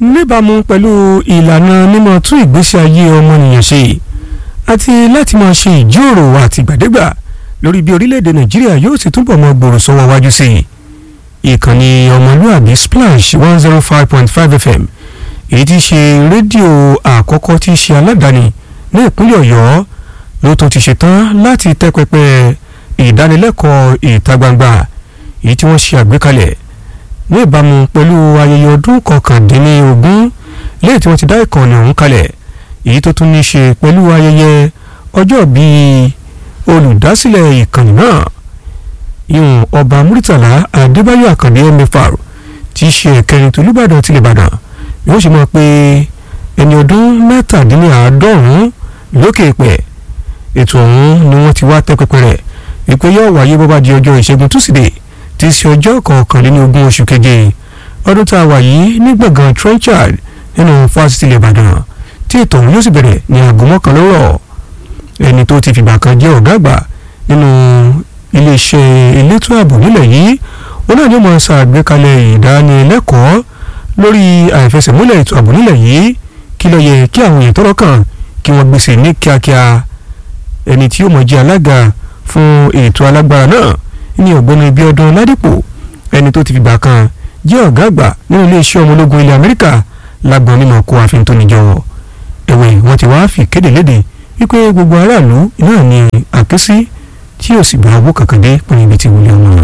níbàámu pẹ̀lú ìlànà mímọ́ tún ìgbésí ayé ọmọnìyàn ṣe àti láti máa ṣe ìjíròrò àtìgbàdégbà lórí bí orílẹ̀-èdè nàìjíríà yóò sì túbọ̀ mọ gbòòrò sọ́wọ́ wájú sí i. ìkànnì ọmọlúàbí Splash 105.5 FM èyí tí í ṣe rédíò àkọ́kọ́ tí í ṣe aládàáni ní ìpínlẹ̀ ọ̀yọ́ ló tó ti ṣetán láti tẹ́ pẹpẹ ìdánilẹ́kọ̀ọ́ ìta gbangba èyí tí wọ́n ṣe àgbékalẹ̀ ní ìbámu pẹ̀lú ayẹyẹ ọdún kọkàndínlógún lẹ́yìn tí wọ́n ti dá ìkànnì ọ̀hún kalẹ̀ èyí tó tún ní ṣe pẹ̀lú ayẹyẹ ọjọ́ bíi olùdásílẹ̀ ìkànnì náà ìhùn ọba Muritala Adébáyọ̀ Àkàndé MFR tí í ṣe ẹ̀kẹrin tolúbàdàn tilẹ̀ Ìbàdàn yóò ṣe mọ̀ pé ẹni ọdún mẹ́tàdínláàádọ́rùn-ún lókè pẹ̀ ètò ọ̀hún ni wọ́n ti wá tẹ́ pẹpẹ rẹ̀ wípé yóò wáyé bó bá di ọjọ́ ìṣẹ́gun túsídẹ̀ẹ́ tí í ṣe ọjọ́ kọkànlélógún oṣù keje ọdún tá a wà yìí ní gbọ̀ngàn Trenchard nínú fásitì ilẹ̀ Ìbàdàn tí ètò ọ̀hún yóò sì bẹ̀rẹ̀ ní aago mọ́kànlá òwúrọ̀. ẹni tó ti fìgbà kan jẹ́ ọ̀gá àgbà nínú iléeṣẹ́ elétò ààbò nílẹ̀ yìí wọn náà ní mọ̀ ṣàgbékalẹ̀ ìdánilẹ́kọ̀ọ́ lórí àìfẹsẹ̀múlẹ̀ ètò ààbò nílẹ̀ yìí kí ló yẹ kí àwọn èèyàn tọ́rọ̀ kàn kí wọ́n gbèsè ní kíákíá. ẹni tí yóò mọ̀ jẹ́ alága fún ètò alágbára náà ní ọ̀gbẹ́ni Bíọ́dún Ládìpò ẹni tó ti fìgbà kan jẹ́ ọ̀gá àgbà nínú iléeṣẹ́ ọmọ ológun ilẹ̀ Amẹ́ríkà lágbọ̀n mímọ̀ kó àfin tó níjọ. ẹ̀wẹ̀ wọ́n ti wá fi kéde léde wípé gbogbo aráàlú náà ní àkísí tí yóò sì gba owó kankan dé pẹ̀lú ibi tí wọlé ọmọ.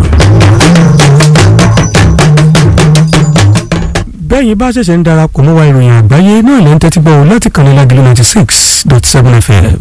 bẹ́ẹ̀ni bá ṣẹ̀ṣẹ̀ ń darapọ̀ mọ́ wa ìròyìn àgbáyé náà lẹ́ ń tẹ́tí gbọ́ láti kànnì Lágìlú 96.7 FM.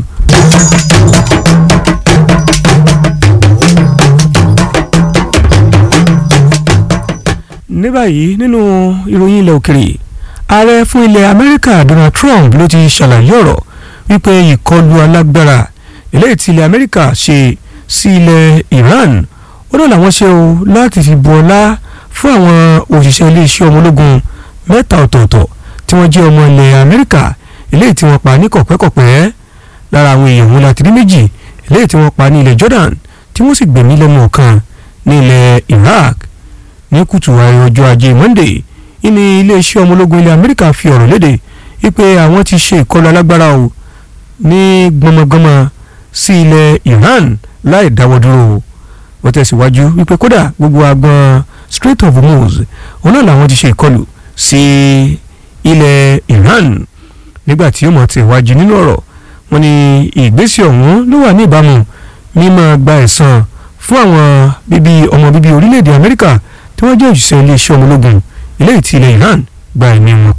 ní báyìí nínú ìròyìn ilẹ̀ òkèrè ààrẹ fún ilẹ̀ Amẹ́ríkà Donald Trump ló ti ṣàlàyé ọ̀rọ̀ wípé ìkọlù alágbára eléyìí tí ilẹ̀ Amẹ́ríkà ṣe sí ilẹ̀ Iran ó náà làwọn ṣe o láti fi bu ọlá fún àwọn òṣìṣẹ́ iléeṣẹ́ ọmọ ológun mẹ́ta ọ̀tọ̀ọ̀tọ̀ tí wọ́n jẹ́ ọmọ ilẹ̀ Amẹ́ríkà eléyìí tí wọ́n pa ní kọ̀pẹ́kọ̀pẹ́ lára àwọn èèyàn wọn láti rí méjì eléyìí tí wọ́n pa ní ilẹ̀ Jordan tí wọ́n sì gbẹ̀mí lẹ́nu ọ̀kan ní ilẹ̀ Iraq ní kùtù ààrẹ ọjọ́ ajé Monday ní iléeṣẹ́ ọmọ ológun ilẹ̀ Amẹ́ríkà fi ọ̀rọ̀ léde wípé àwọn ti ṣe ìkọlù alágbára o ní gbọmọgbọmọ sí ilẹ̀ Iran láì dáwọ́ dúró. wọ́n tẹ̀síwájú wípé kódà gbogbo agbọn Strait of Hormuz òun náà làwọn ti ṣe ìkọlù sí ilẹ̀ Iran. nígbà tí ó mọ̀ tẹ̀wájú nínú ọ̀rọ̀ wọn ni ìgbésẹ̀ ọ̀hún ló wà ní ìbámu mímọ́ gba ẹ̀san fún àwọn ọmọ bíbí orílẹ̀-èdè Amẹ́ríkà tí wọ́n jẹ́ òṣìṣẹ́ iléeṣẹ́ ọmọ ológun eléyìí tí ilẹ̀ Iran gba ẹ̀mí wọn